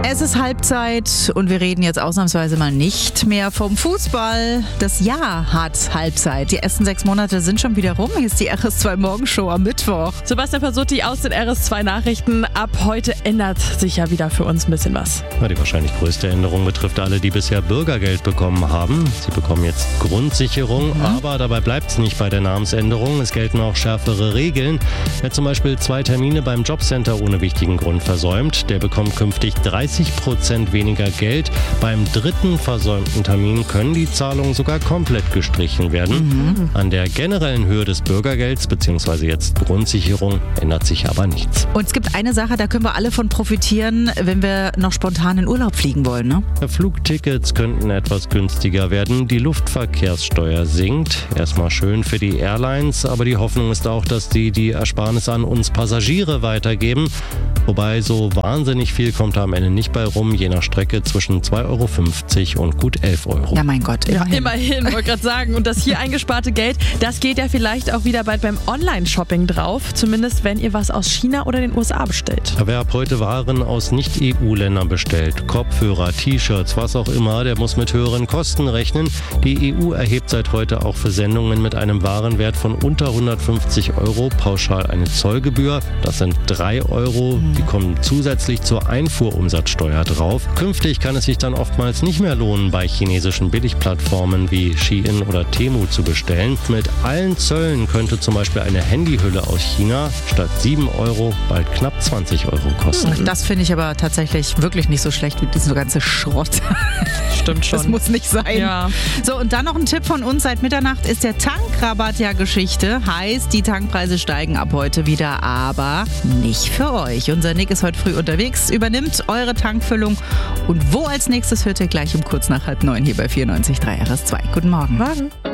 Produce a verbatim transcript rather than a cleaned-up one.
Es ist Halbzeit und wir reden jetzt ausnahmsweise mal nicht mehr vom Fußball. Das Jahr hat Halbzeit. Die ersten sechs Monate sind schon wieder rum. Hier ist die R S zwei Morgenshow am Mittwoch. Sebastian Pasutti aus den R S zwei Nachrichten. Ab heute ändert sich ja wieder für uns ein bisschen was. Ja, die wahrscheinlich größte Änderung betrifft alle, die bisher Bürgergeld bekommen haben. Sie bekommen jetzt Grundsicherung, mhm. aber dabei bleibt es nicht bei der Namensänderung. Es gelten auch schärfere Regeln. Wer zum Beispiel zwei Termine beim Jobcenter ohne wichtigen Grund versäumt, der bekommt künftig dreißig Prozent weniger Geld. Beim dritten versäumten Termin können die Zahlungen sogar komplett gestrichen werden. Mhm. An der generellen Höhe des Bürgergelds bzw. jetzt Grundsicherung ändert sich aber nichts. Und es gibt eine Sache, da können wir alle von profitieren, wenn wir noch spontan in Urlaub fliegen wollen, ne? Flugtickets könnten etwas günstiger werden. Die Luftverkehrssteuer sinkt. Erstmal schön für die Airlines, aber die Hoffnung ist auch, dass die die Ersparnisse an uns Passagiere weitergeben. Wobei so wahnsinnig viel kommt da am Ende nicht bei rum, je nach Strecke zwischen zwei Euro fünfzig und gut elf Euro. Ja, mein Gott, immerhin. Ja, immerhin, wollte gerade sagen. Und das hier eingesparte Geld, das geht ja vielleicht auch wieder bald beim Online-Shopping drauf. Zumindest, wenn ihr was aus China oder den U S A bestellt. Wer ab heute Waren aus Nicht-E U-Ländern bestellt, Kopfhörer, T-Shirts, was auch immer, der muss mit höheren Kosten rechnen. Die E U erhebt seit heute auch für Sendungen mit einem Warenwert von unter hundertfünfzig Euro pauschal eine Zollgebühr. Das sind drei Euro. Mhm. Die kommen zusätzlich zur Einfuhrumsatzsteuer drauf. Künftig kann es sich dann oftmals nicht mehr lohnen, bei chinesischen Billigplattformen wie Shein oder Temu zu bestellen. Mit allen Zöllen könnte zum Beispiel eine Handyhülle aus China statt sieben Euro bald knapp zwanzig Euro kosten. Das finde ich aber tatsächlich wirklich nicht so schlecht wie dieser ganze Schrott. Stimmt schon. Das muss nicht sein. Ja. So, und dann noch ein Tipp von uns. Seit Mitternacht ist der Tankrabatt ja Geschichte. Heißt, die Tankpreise steigen ab heute wieder, aber nicht für euch. Unser Nick ist heute früh unterwegs, übernimmt eure Tankfüllung. Und wo als nächstes hört ihr gleich um kurz nach halb neun hier bei vierundneunzig Komma drei R S zwei. Guten Morgen. Morgen.